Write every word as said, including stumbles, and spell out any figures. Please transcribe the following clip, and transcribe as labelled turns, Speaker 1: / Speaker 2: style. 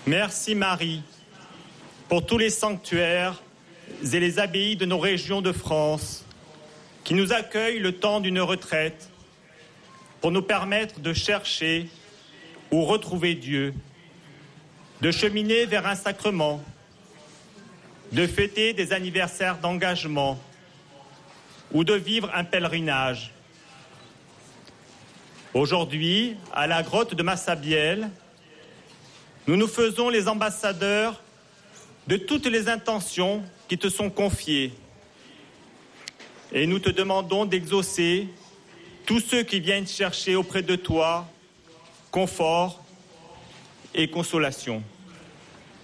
Speaker 1: Merci Marie pour tous les sanctuaires et les abbayes de nos régions de France qui nous accueillent le temps d'une retraite pour nous permettre de chercher ou retrouver Dieu, de cheminer vers un sacrement, de fêter des anniversaires d'engagement ou de vivre un pèlerinage. Aujourd'hui, à la grotte de Massabielle, nous nous faisons les ambassadeurs de toutes les intentions qui te sont confiées. Et nous te demandons d'exaucer tous ceux qui viennent chercher auprès de toi confort et consolation.